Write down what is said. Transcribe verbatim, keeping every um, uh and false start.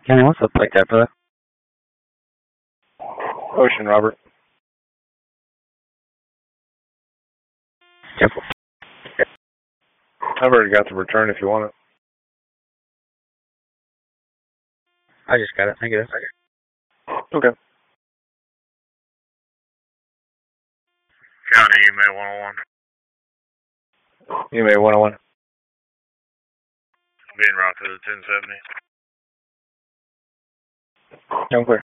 Kenny, what's up like that, brother? Ocean, Robert. Careful. I've already got the return if you want it. I just got it. Thank you. Okay. County, E M A one oh one. E M A one oh one. Being route to the ten seventy. I'm clear.